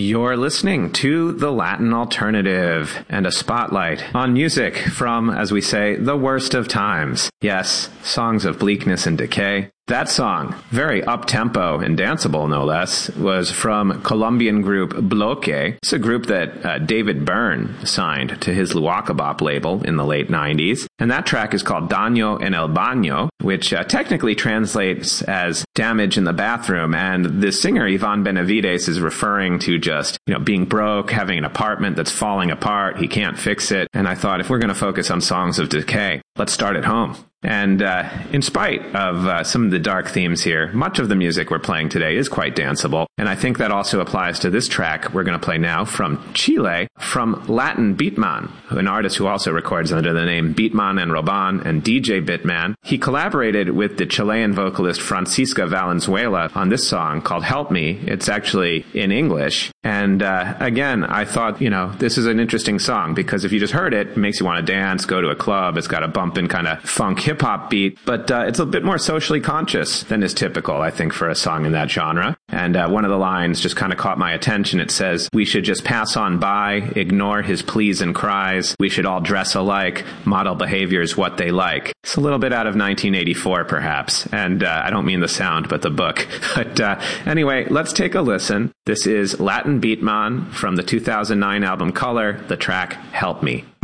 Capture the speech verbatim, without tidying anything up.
You're listening to The Latin Alternative and a spotlight on music from, as we say, the worst of times. Yes, songs of bleakness and decay. That song, very up-tempo and danceable, no less, was from Colombian group Bloque. It's a group that uh, David Byrne signed to his Luwaka Bop label in the late nineties. And that track is called Daño en el Baño, which uh, technically translates as damage in the bathroom. And the singer, Ivan Benavides, is referring to just, you know, being broke, having an apartment that's falling apart. He can't fix it. And I thought, if we're going to focus on songs of decay, let's start at home. And uh, in spite of uh, some of the dark themes here, much of the music we're playing today is quite danceable. And I think that also applies to this track we're going to play now from Chile, from Latin Beatman, an artist who also records under the name Beatman and Roban and D J Bitman. He collaborated with the Chilean vocalist Francisca Valenzuela on this song called Help Me. It's actually in English. And uh, again, I thought, you know, this is an interesting song because if you just heard it, it makes you want to dance, go to a club. It's got a bumpin' kind of funk hip-hop beat, but uh, it's a bit more socially conscious than is typical, I think, for a song in that genre. And uh, one of the lines just kind of caught my attention. It says, "We should just pass on by, ignore his pleas and cries. We should all dress alike, model behaviors what they like." It's a little bit out of nineteen eighty-four, perhaps. And uh, I don't mean the sound, but the book. But uh, anyway, let's take a listen. This is Latin Beatman from the two thousand nine album Color, the track Help Me.